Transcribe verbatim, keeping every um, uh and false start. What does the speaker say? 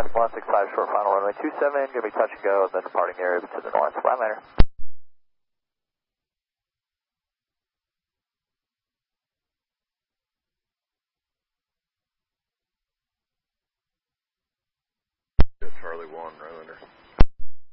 one six five short final runway two seven, going to be touch and go, then departing the area to the north. Fly later. Charlie one, Rylander.